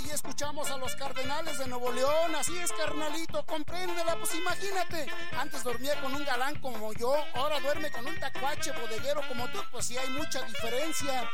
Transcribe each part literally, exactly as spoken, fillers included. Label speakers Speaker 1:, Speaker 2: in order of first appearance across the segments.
Speaker 1: ahí escuchamos a los Cardenales de Nuevo León. Así es, carnalito, compréndela. Pues imagínate, antes dormía con un galán como yo, ahora duerme con un tacuache bodeguero como tú. Pues sí hay mucha diferencia.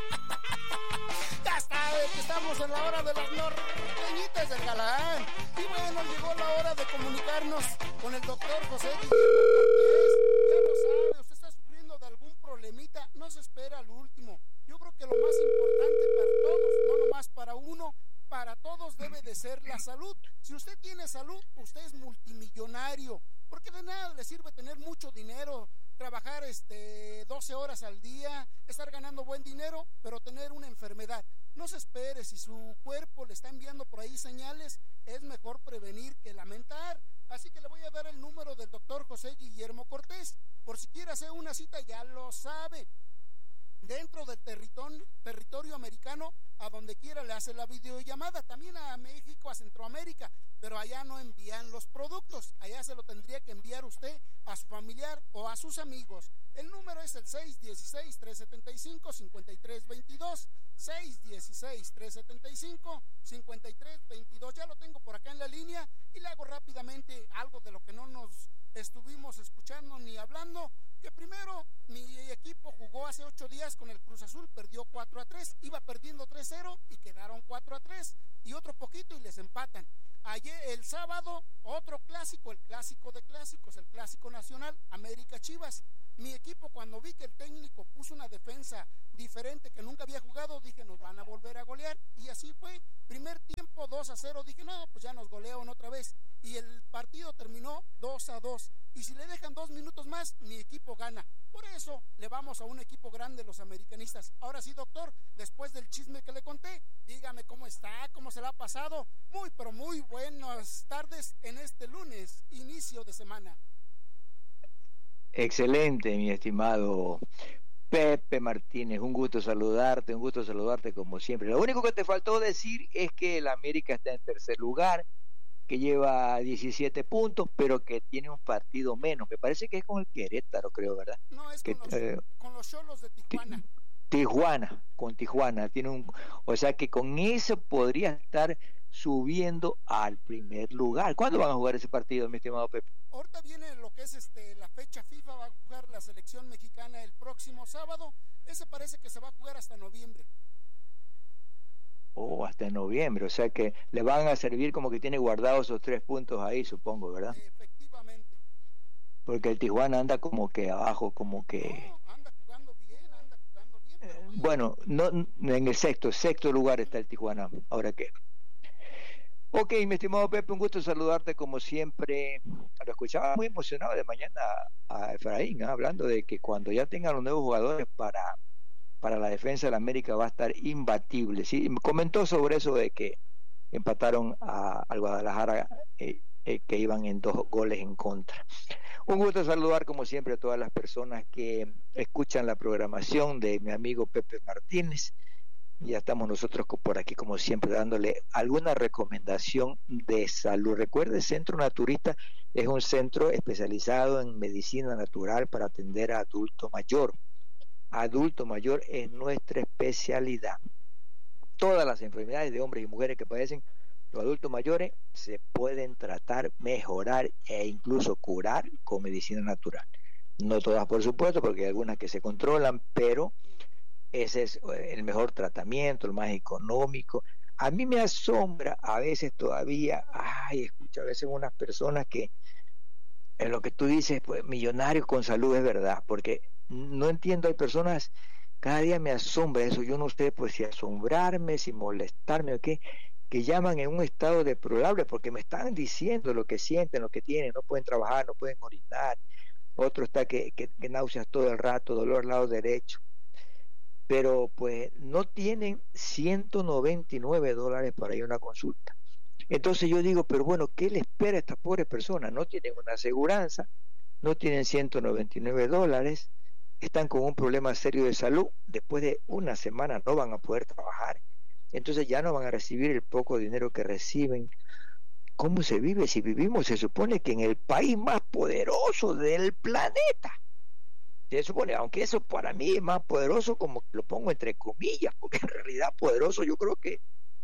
Speaker 1: Ya está, que estamos en la hora de las norteñitas del galán. Y bueno, llegó la hora de comunicarnos con el doctor José Guillermo Cortés. Ya lo sabe, usted está sufriendo de algún problemita, no se espera al último. Yo creo que lo más importante para todos, no nomás para uno, para todos debe de ser la salud. Si usted tiene salud, usted es multimillonario, porque de nada le sirve tener mucho dinero, trabajar este doce horas al día, estar ganando buen dinero, pero tener una enfermedad. No se espere, si su cuerpo le está enviando por ahí señales, es mejor prevenir que lamentar. Así que le voy a dar el número del doctor José Guillermo Cortés, por si quiere hacer una cita, ya lo sabe. Dentro del territorio, territorio americano, a donde quiera le hace la videollamada, también a México, a Centroamérica, pero allá no envían los productos, allá se lo tendría que enviar usted a su familiar o a sus amigos. El número es el seis uno seis, tres siete cinco, cinco tres dos dos, seis uno seis, tres siete cinco, cinco tres dos dos. Ya lo tengo por acá en la línea y le hago rápidamente algo de lo que no nos estuvimos escuchando ni hablando. Que primero mi equipo jugó hace ocho días con el Cruz Azul, perdió cuatro a tres, iba perdiendo tres cero y quedaron cuatro a tres y otro poquito y les empatan. Ayer, el sábado, otro clásico, el clásico de clásicos, el clásico nacional, América Chivas. Mi equipo, cuando vi que el técnico puso una defensa diferente que nunca había jugado, dije nos van a volver a golear, y así fue. Primer tiempo dos a cero, dije no, pues ya nos golearon otra vez, y el partido terminó dos a dos, y si le dejan dos minutos más, mi equipo gana. Por eso le vamos a un equipo grande, los americanistas. Ahora sí, doctor, después del chisme que le conté, dígame cómo está, cómo se la ha pasado. Muy, pero muy buenas tardes en este lunes, inicio de semana.
Speaker 2: Excelente, mi estimado Pepe Martínez, un gusto saludarte, un gusto saludarte como siempre. Lo único que te faltó decir es que el América está en tercer lugar, que lleva diecisiete puntos, pero que tiene un partido menos. Me parece que es con el Querétaro, creo, ¿verdad?
Speaker 1: No, es
Speaker 2: que,
Speaker 1: con, los,
Speaker 2: eh,
Speaker 1: con los Xolos de Tijuana.
Speaker 2: Tijuana, con Tijuana. Tiene un, o sea que con eso podría estar subiendo al primer lugar. ¿Cuándo van a jugar ese partido, mi estimado Pepe?
Speaker 1: Ahorita viene lo que es este la fecha FIFA, va a jugar la selección mexicana el próximo sábado. Ese parece que se va a jugar hasta noviembre.
Speaker 2: Oh, hasta en noviembre, o sea que le van a servir como que tiene guardados esos tres puntos ahí, supongo, ¿verdad?
Speaker 1: Efectivamente.
Speaker 2: Porque el Tijuana anda como que abajo, como que...
Speaker 1: No, anda jugando bien, anda jugando bien. Pero
Speaker 2: eh, bueno, no, en el sexto, sexto lugar está el Tijuana, ahora que... Ok, mi estimado Pepe, un gusto saludarte como siempre. Lo escuchaba muy emocionado de mañana a Efraín, ¿eh? Hablando de que cuando ya tengan los nuevos jugadores para, para la defensa de la América va a estar imbatible. ¿Sí? Comentó sobre eso de que empataron a, al Guadalajara, eh, eh, que iban en dos goles en contra. Un gusto saludar como siempre a todas las personas que escuchan la programación de mi amigo Pepe Martínez. Ya estamos nosotros por aquí como siempre dándole alguna recomendación de salud. Recuerde, Centro Naturista es un centro especializado en medicina natural para atender a adulto mayor. Adulto mayor es nuestra especialidad. Todas las enfermedades de hombres y mujeres que padecen los adultos mayores se pueden tratar, mejorar e incluso curar con medicina natural. No todas, por supuesto, porque hay algunas que se controlan, pero ese es el mejor tratamiento, el más económico. A mí me asombra a veces todavía, ay, escucho a veces unas personas que en lo que tú dices, pues millonarios con salud, es verdad, porque no entiendo, hay personas, cada día me asombra eso, yo no sé pues si asombrarme, si molestarme o qué, que llaman en un estado deplorable porque me están diciendo lo que sienten, lo que tienen, no pueden trabajar, no pueden orinar, otro está que, que, que náuseas todo el rato, dolor al lado derecho, pero pues no tienen ciento noventa y nueve dólares para ir a una consulta. Entonces yo digo, pero bueno, ¿qué le espera a estas pobres personas? No tienen una aseguranza, no tienen ciento noventa y nueve dólares, están con un problema serio de salud, después de una semana no van a poder trabajar, entonces ya no van a recibir el poco dinero que reciben. ¿Cómo se vive? Si vivimos, se supone que en el país más poderoso del planeta. Se supone, aunque eso para mí es más poderoso, como lo pongo entre comillas, porque en realidad poderoso yo creo que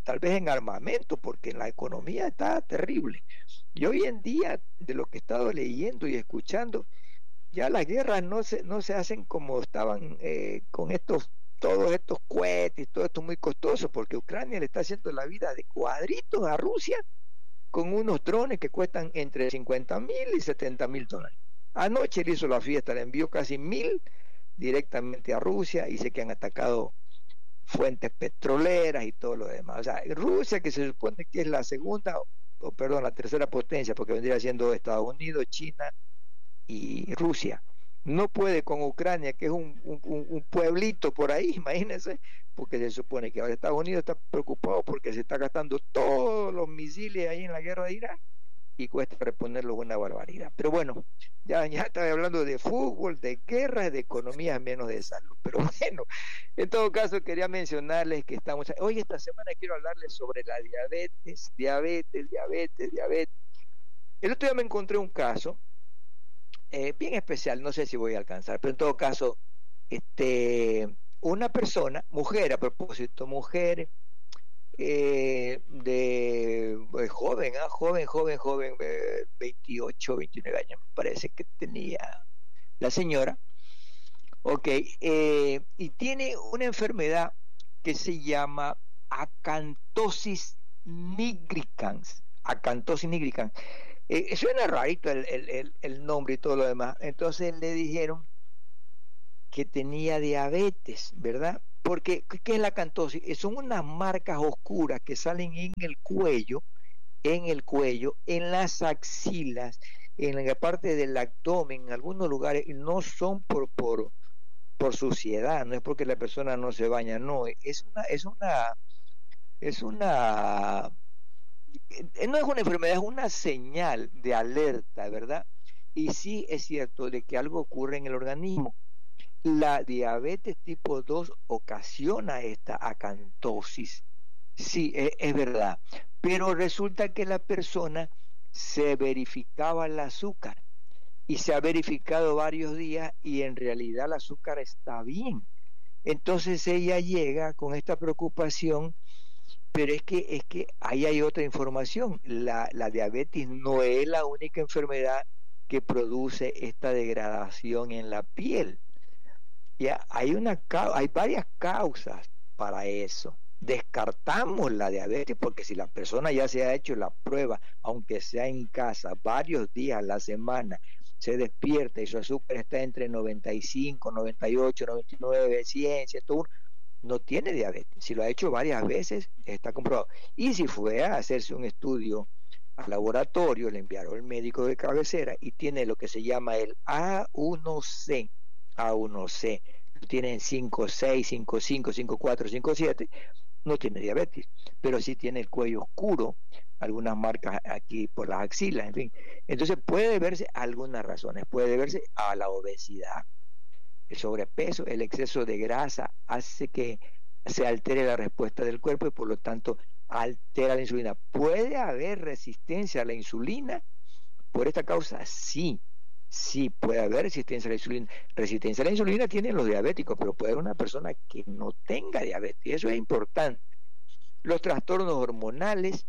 Speaker 2: tal vez en armamento, porque la economía está terrible. Y hoy en día, de lo que he estado leyendo y escuchando, ya las guerras no se, no se hacen como estaban eh, con estos, todos estos cohetes, todo esto muy costoso, porque Ucrania le está haciendo la vida de cuadritos a Rusia con unos drones que cuestan entre cincuenta mil y setenta mil dólares. Anoche le hizo la fiesta, le envió casi mil directamente a Rusia y sé que han atacado fuentes petroleras y todo lo demás. O sea, Rusia, que se supone que es la segunda, o perdón, la tercera potencia, porque vendría siendo Estados Unidos, China y Rusia, no puede con Ucrania, que es un, un, un pueblito por ahí, imagínense, porque se supone que ahora Estados Unidos está preocupado porque se está gastando todos los misiles ahí en la guerra de Irak y cuesta reponerlos una barbaridad. Pero bueno, ya, ya estaba hablando de fútbol, de guerras, de economía, menos de salud. Pero bueno, en todo caso quería mencionarles que estamos, hoy esta semana quiero hablarles sobre la diabetes, diabetes, diabetes, diabetes. El otro día me encontré un caso eh, bien especial, no sé si voy a alcanzar, pero en todo caso, este, una persona, mujer a propósito, mujer, Eh, de eh, joven, ¿eh? joven, joven, joven, eh, veintiocho, veintinueve años, me parece que tenía la señora, ok, eh, y tiene una enfermedad que se llama acantosis nigricans, acantosis nigricans, eh, suena rarito el, el, el, el nombre y todo lo demás, entonces le dijeron que tenía diabetes, ¿verdad? Porque, ¿qué es la acantosis? Son unas marcas oscuras que salen en el cuello, en el cuello, en las axilas, en la parte del abdomen, en algunos lugares, y no son por, por, por suciedad, no es porque la persona no se baña, no, es una, es una, es una, no es una enfermedad, es una señal de alerta, ¿verdad? Y sí es cierto de que algo ocurre en el organismo. La diabetes tipo dos ocasiona esta acantosis, sí, es, es verdad, pero resulta que la persona se verificaba el azúcar y se ha verificado varios días y en realidad el azúcar está bien. Entonces ella llega con esta preocupación, pero es que, es que ahí hay otra información, la, la diabetes no es la única enfermedad que produce esta degradación en la piel. Ya, hay, una, hay varias causas para eso. Descartamos la diabetes porque si la persona ya se ha hecho la prueba, aunque sea en casa, varios días a la semana, se despierta y su azúcar está entre noventa y cinco, noventa y ocho, noventa y nueve, cien, ciento uno, no tiene diabetes. Si lo ha hecho varias veces, está comprobado. Y si fue a hacerse un estudio al laboratorio, le enviaron el médico de cabecera y tiene lo que se llama el A uno C. A uno C, tienen cinco seis, cinco cinco, cinco cuatro, cinco siete, no tiene diabetes, pero sí tiene el cuello oscuro, algunas marcas aquí por las axilas, en fin. Entonces puede deberse a algunas razones, puede deberse a la obesidad, el sobrepeso, el exceso de grasa hace que se altere la respuesta del cuerpo y por lo tanto altera la insulina. ¿Puede haber resistencia a la insulina por esta causa? Sí. Sí, puede haber resistencia a la insulina. Resistencia a la insulina tienen los diabéticos, pero puede haber una persona que no tenga diabetes. Eso es importante. Los trastornos hormonales,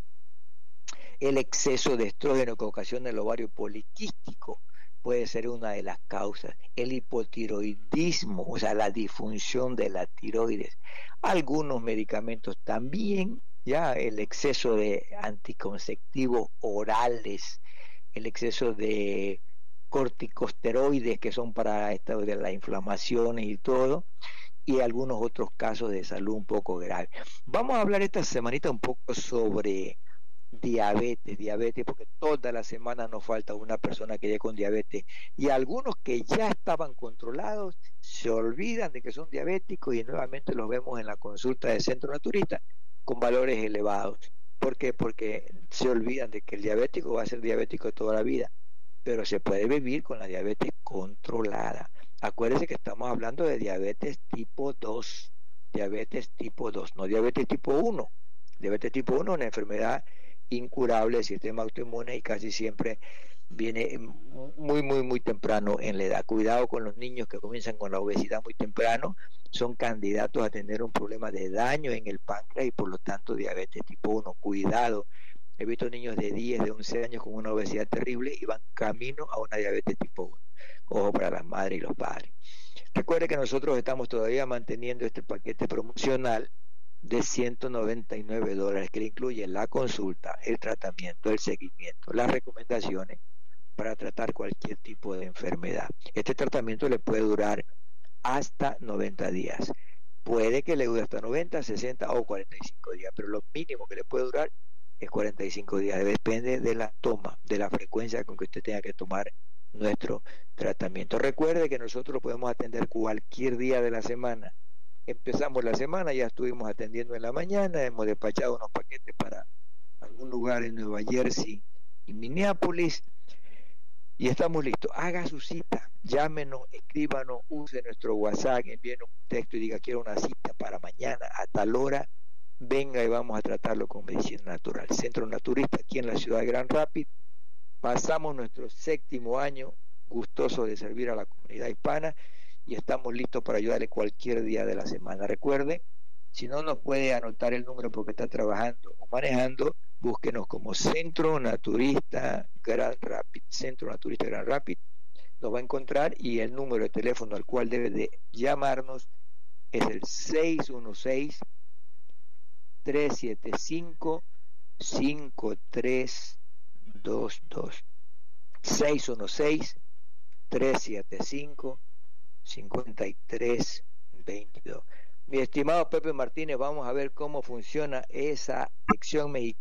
Speaker 2: el exceso de estrógeno que ocasiona el ovario poliquístico puede ser una de las causas. El hipotiroidismo, o sea, la disfunción de la tiroides. Algunos medicamentos también, ya el exceso de anticonceptivos orales, el exceso de corticosteroides que son para esto de las inflamaciones y todo, y algunos otros casos de salud un poco graves. Vamos a hablar esta semanita un poco sobre diabetes, diabetes, porque toda la semana nos falta una persona que llegue con diabetes, y algunos que ya estaban controlados se olvidan de que son diabéticos y nuevamente los vemos en la consulta del centro naturista con valores elevados. ¿Por qué? Porque se olvidan de que el diabético va a ser diabético toda la vida, pero se puede vivir con la diabetes controlada. Acuérdense que estamos hablando de diabetes tipo dos, diabetes tipo dos, no diabetes tipo uno. Diabetes tipo uno es una enfermedad incurable del sistema autoinmune y casi siempre viene muy, muy, muy temprano en la edad. Cuidado con los niños que comienzan con la obesidad muy temprano, son candidatos a tener un problema de daño en el páncreas y por lo tanto diabetes tipo uno. Cuidado, he visto niños de diez, de once años con una obesidad terrible y van camino a una diabetes tipo uno. Ojo para las madres y los padres. Recuerde que nosotros estamos todavía manteniendo este paquete promocional de ciento noventa y nueve dólares que le incluye la consulta, el tratamiento, el seguimiento, las recomendaciones para tratar cualquier tipo de enfermedad. Este tratamiento le puede durar hasta noventa días. Puede que le dure hasta noventa, sesenta o cuarenta y cinco días, pero lo mínimo que le puede durar es cuarenta y cinco días. Depende de la toma, de la frecuencia con que usted tenga que tomar nuestro tratamiento. Recuerde que nosotros lo podemos atender cualquier día de la semana. Empezamos la semana, ya estuvimos atendiendo en la mañana, hemos despachado unos paquetes para algún lugar en Nueva Jersey y Minneapolis y estamos listos. Haga su cita, llámenos, escríbanos, use nuestro WhatsApp, envíenos un texto y diga quiero una cita para mañana a tal hora, venga y vamos a tratarlo con medicina natural. Centro Naturista aquí en la ciudad de Grand Rapids. Pasamos nuestro séptimo año gustoso de servir a la comunidad hispana y estamos listos para ayudarle cualquier día de la semana. Recuerde, si no nos puede anotar el número porque está trabajando o manejando, búsquenos como Centro Naturista Grand Rapids. Centro Naturista Grand Rapids nos va a encontrar y el número de teléfono al cual debe de llamarnos es el seis uno seis, tres siete cinco, cinco tres dos dos. seis uno seis, tres siete cinco, cinco tres dos dos. Mi estimado Pepe Martínez, vamos a ver cómo funciona esa sección mexicana.